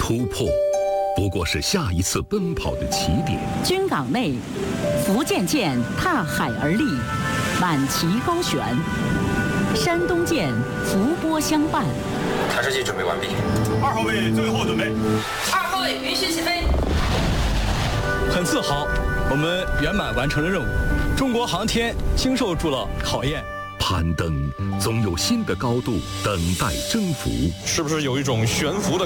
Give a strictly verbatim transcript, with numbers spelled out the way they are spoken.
突破不过是下一次奔跑的起点。 军港内，福建舰踏海而立，满旗高悬；山东舰伏波相伴。 探视器准备完毕。 二号位最后准备。 二号位允许起飞。 很自豪，我们圆满完成了任务。中国航天经受住了考验。 攀登总有新的高度等待征服。 是不是有一种悬浮的